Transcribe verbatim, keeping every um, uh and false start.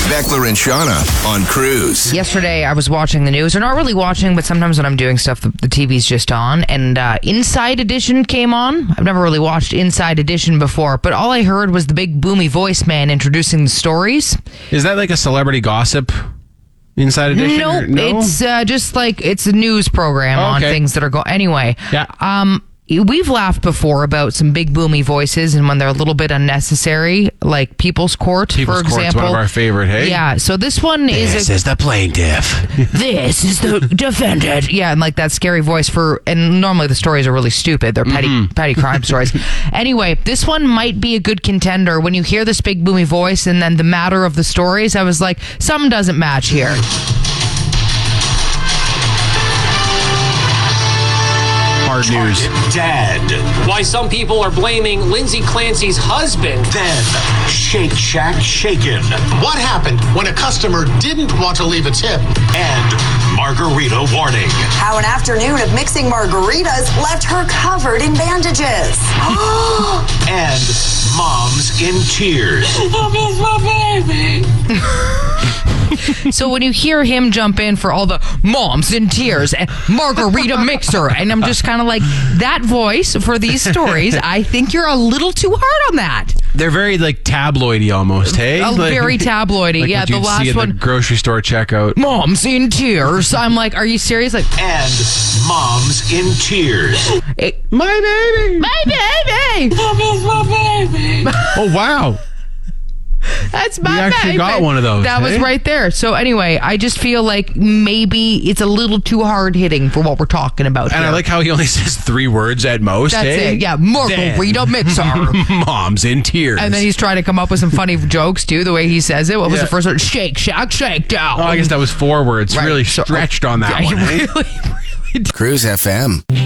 Beckler and Shauna on Cruise. Yesterday, I was watching the news, or not really watching, but sometimes when I'm doing stuff, the, the T V's just on, and uh, Inside Edition came on. I've never really watched Inside Edition before, but all I heard was the big boomy voice man introducing the stories. Is that like a celebrity gossip Inside Edition? Nope, or, no, it's uh, just like, it's a news program Oh, on okay. things that are going. Anyway, Yeah. um, we've laughed before about some big boomy voices and when they're a little bit unnecessary, like People's Court, People's for Court's example. one of our favorite, hey? Yeah, so this one is... This a, is the plaintiff. this is the defendant. Yeah, and like that scary voice for, and normally the stories are really stupid. They're petty, Mm-hmm. petty crime stories. Anyway, this one might be a good contender. When you hear this big boomy voice and then the matter of the stories, I was like, something doesn't match here. Hard news. Dad. Why some people are blaming Lindsay Clancy's husband. Then Shake Shack Shaken. What happened when a customer didn't want to leave a tip? And Margarita Warning. How an afternoon of mixing margaritas left her covered in bandages. And Moms in Tears. I miss my baby. So when you hear him jump in for all the moms in tears and margarita mixer, and I'm just kind of like, that voice for these stories, I think you're a little too hard on that. They're very like tabloidy almost, hey? Oh, Like- very tabloidy. like Yeah, what the you'd see last at one. the grocery store checkout. Moms in tears. I'm like, are you serious? Like, And Moms in Tears. it, My baby. my baby. I miss my baby. Oh, wow. That's my You actually baby. got one of those, That was hey? right there. So anyway, I just feel like maybe it's a little too hard hitting for what we're talking about And here. I like how he only says three words at most, That's hey? it. Yeah, margarita mixer. Mom's in tears. And then he's trying to come up with some funny jokes too, the way he says it. What was Yeah. the first one? Shake, shack, shake down. Oh, I guess that was four words. Right. Really So- stretched on that Yeah, one, he hey? really, really Cruise F M.